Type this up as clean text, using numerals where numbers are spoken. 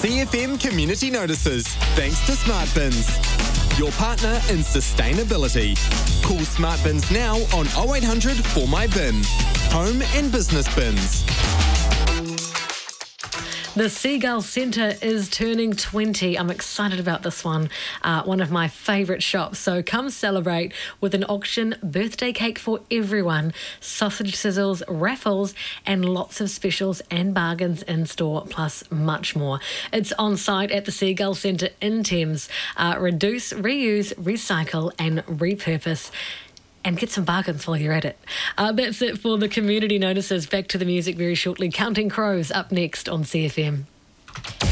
CFM Community Notices, thanks to Smart Bins, your partner in sustainability. Call Smart Bins now on 0800 4 My Bin. Home and business bins. The Seagull Centre is turning 20. I'm excited about this one. One of my favourite shops. So come celebrate with an auction, birthday cake for everyone, sausage sizzles, raffles, and lots of specials and bargains in store, plus much more. It's on site at the Seagull Centre in Thames. Reduce, reuse, recycle, and repurpose. And get some bargains while you're at it. That's it for the community notices. Back to the music very shortly. Counting Crows up next on CFM.